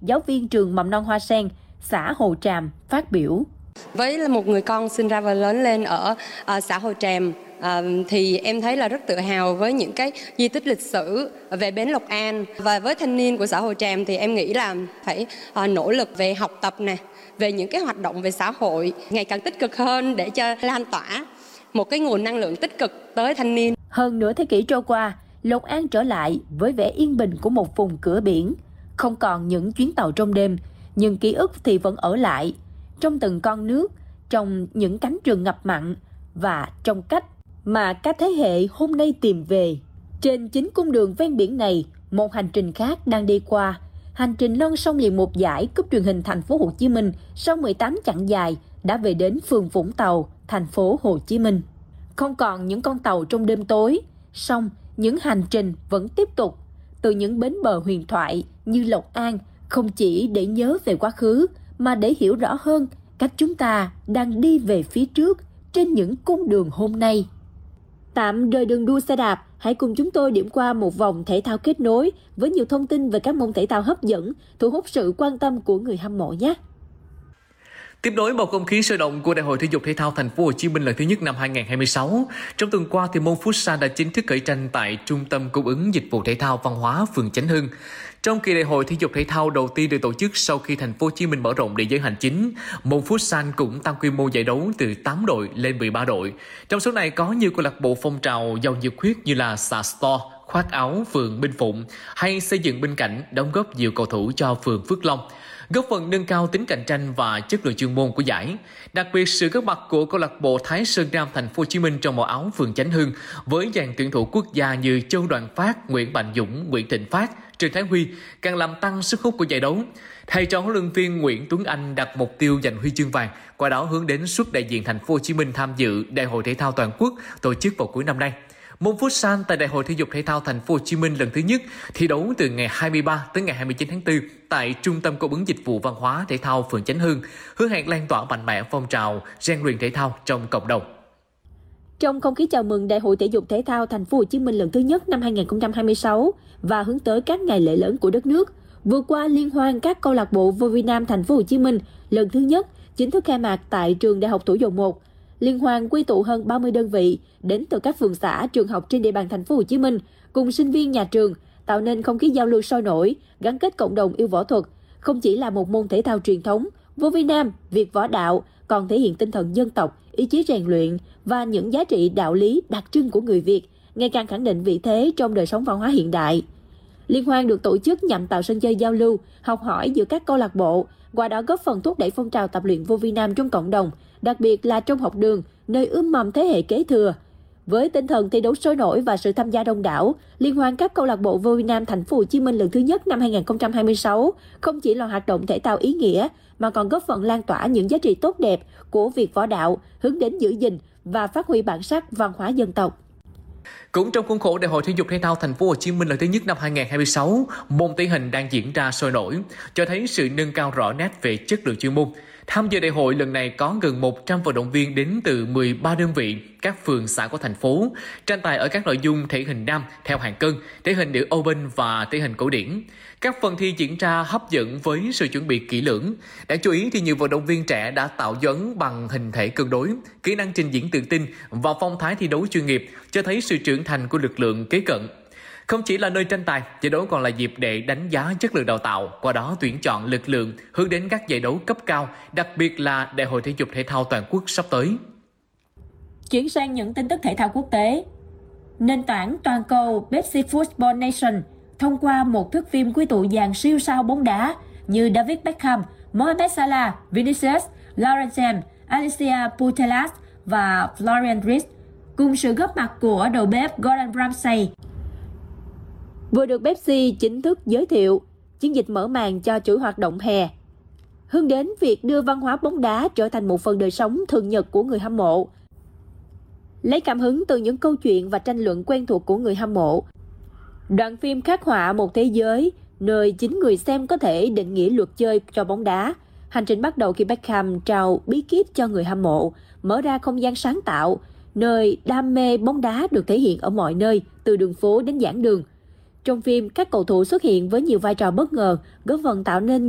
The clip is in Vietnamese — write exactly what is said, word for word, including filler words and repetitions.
giáo viên trường mầm non Hoa Sen, xã Hồ Tràm phát biểu. Với một người con sinh ra và lớn lên ở uh, xã Hồ Tràm, uh, thì em thấy là rất tự hào với những cái di tích lịch sử về bến Lộc An. Và với thanh niên của xã Hồ Tràm thì em nghĩ là phải uh, nỗ lực về học tập nè, về những cái hoạt động về xã hội ngày càng tích cực hơn để cho lan tỏa một cái nguồn năng lượng tích cực tới thanh niên. Hơn nửa thế kỷ trôi qua, Lộc An trở lại với vẻ yên bình của một vùng cửa biển. Không còn những chuyến tàu trong đêm, nhưng ký ức thì vẫn ở lại. Trong từng con nước, trong những cánh rừng ngập mặn và trong cách mà các thế hệ hôm nay tìm về. Trên chính cung đường ven biển này, một hành trình khác đang đi qua. Hành trình lon sông liền một dải cúp truyền hình thành phố Hồ Chí Minh sau mười tám chặng dài đã về đến phường Vũng Tàu, thành phố Hồ Chí Minh. Không còn những con tàu trong đêm tối, song những hành trình vẫn tiếp tục. Từ những bến bờ huyền thoại như Lộc An không chỉ để nhớ về quá khứ mà để hiểu rõ hơn cách chúng ta đang đi về phía trước trên những cung đường hôm nay. Tạm rời đường đua xe đạp, hãy cùng chúng tôi điểm qua một vòng thể thao kết nối với nhiều thông tin về các môn thể thao hấp dẫn, thu hút sự quan tâm của người hâm mộ nhé. Tiếp nối bầu không khí sôi động của Đại hội Thể dục Thể thao Thành phố Hồ Chí Minh lần thứ nhất năm hai không hai sáu, trong tuần qua thì môn Futsal đã chính thức khởi tranh tại Trung tâm Cung ứng Dịch vụ Thể thao Văn hóa phường Chánh Hưng. Trong kỳ đại hội thể dục thể thao đầu tiên được tổ chức sau khi Thành phố Hồ Chí Minh mở rộng địa giới hành chính, môn Futsal cũng tăng quy mô giải đấu từ tám đội lên mười ba đội. Trong số này có nhiều câu lạc bộ phong trào giàu nhiệt huyết như là Xà Store, khoác áo phường Minh Phụng hay xây dựng bên cạnh đóng góp nhiều cầu thủ cho phường Phước Long, góp phần nâng cao tính cạnh tranh và chất lượng chuyên môn của giải. Đặc biệt, sự góp mặt của câu lạc bộ Thái Sơn Nam Thành phố Hồ Chí Minh trong màu áo phường Chánh Hưng với dàn tuyển thủ quốc gia như Châu Đoàn Phát, Nguyễn Mạnh Dũng, Nguyễn Thịnh Phát, Trần Thái Huy càng làm tăng sức hút của giải đấu. Thầy trò huấn luyện viên Nguyễn Tuấn Anh đặt mục tiêu giành huy chương vàng, qua đó hướng đến suất đại diện Thành phố Hồ Chí Minh tham dự Đại hội Thể thao Toàn quốc tổ chức vào cuối năm nay. Môn Futsal tại Đại hội Thể dục Thể thao Thành phố Hồ Chí Minh lần thứ nhất thi đấu từ ngày hai mươi ba tới ngày hai mươi chín tháng tư tại Trung tâm Cung ứng Dịch vụ Văn hóa Thể thao phường Chánh Hưng, hứa hẹn lan tỏa mạnh mẽ phong trào rèn luyện thể thao trong cộng đồng. Trong không khí chào mừng Đại hội Thể dục Thể thao Thành phố Hồ Chí Minh lần thứ nhất năm hai không hai sáu và hướng tới các ngày lễ lớn của đất nước, vừa qua liên hoan các câu lạc bộ vô vi nam Thành phố Hồ Chí Minh lần thứ nhất chính thức khai mạc tại trường Đại học Thủ Dầu Một. Liên hoan quy tụ hơn ba mươi đơn vị đến từ các phường xã, trường học trên địa bàn Thành phố Hồ Chí Minh cùng sinh viên nhà trường, tạo nên không khí giao lưu sôi nổi, gắn kết cộng đồng yêu võ thuật. Không chỉ là một môn thể thao truyền thống, vô vi nam, Việt võ đạo còn thể hiện tinh thần dân tộc, ý chí rèn luyện và những giá trị đạo lý đặc trưng của người Việt, ngày càng khẳng định vị thế trong đời sống văn hóa hiện đại. Liên hoan được tổ chức nhằm tạo sân chơi giao lưu, học hỏi giữa các câu lạc bộ, qua đó góp phần thúc đẩy phong trào tập luyện vô vi nam trong cộng đồng, đặc biệt là trong học đường, nơi ươm mầm thế hệ kế thừa. Với tinh thần thi đấu sôi nổi và sự tham gia đông đảo, Liên hoan các câu lạc bộ vô vi nam Thành phố Hồ Chí Minh lần thứ nhất năm hai không hai sáu không chỉ là hoạt động thể thao ý nghĩa mà còn góp phần lan tỏa những giá trị tốt đẹp của Việt võ đạo, hướng đến giữ gìn và phát huy bản sắc văn hóa dân tộc. Cũng trong khuôn khổ Đại hội Thể dục Thể thao Thành phố Hồ Chí Minh lần thứ nhất năm hai không hai sáu, môn tỷ hình đang diễn ra sôi nổi, cho thấy sự nâng cao rõ nét về chất lượng chuyên môn. Tham dự đại hội lần này có gần một trăm vận động viên đến từ mười ba đơn vị, các phường xã của thành phố, tranh tài ở các nội dung thể hình nam theo hạng cân, thể hình nữ open và thể hình cổ điển. Các phần thi diễn ra hấp dẫn với sự chuẩn bị kỹ lưỡng. Đáng chú ý thì nhiều vận động viên trẻ đã tạo dấu ấn bằng hình thể cân đối, kỹ năng trình diễn tự tin và phong thái thi đấu chuyên nghiệp, cho thấy sự trưởng thành của lực lượng kế cận. Không chỉ là nơi tranh tài, giải đấu còn là dịp để đánh giá chất lượng đào tạo, qua đó tuyển chọn lực lượng hướng đến các giải đấu cấp cao, đặc biệt là Đại hội Thể dục Thể thao Toàn quốc sắp tới. Chuyển sang những tin tức thể thao quốc tế. Nền tảng toàn cầu Pepsi Football Nation thông qua một thước phim quy tụ dàn siêu sao bóng đá như David Beckham, Mohamed Salah, Vinicius, Lauren James, Alicia Putellas và Florian Wirtz, cùng sự góp mặt của đầu bếp Gordon Ramsay, vừa được Pepsi chính thức giới thiệu. Chiến dịch mở màn cho chuỗi hoạt động hè, hướng đến việc đưa văn hóa bóng đá trở thành một phần đời sống thường nhật của người hâm mộ. Lấy cảm hứng từ những câu chuyện và tranh luận quen thuộc của người hâm mộ, đoạn phim khắc họa một thế giới nơi chính người xem có thể định nghĩa luật chơi cho bóng đá. Hành trình bắt đầu khi Beckham trao bí kíp cho người hâm mộ, mở ra không gian sáng tạo, nơi đam mê bóng đá được thể hiện ở mọi nơi, từ đường phố đến giảng đường. Trong phim, các cầu thủ xuất hiện với nhiều vai trò bất ngờ, góp phần tạo nên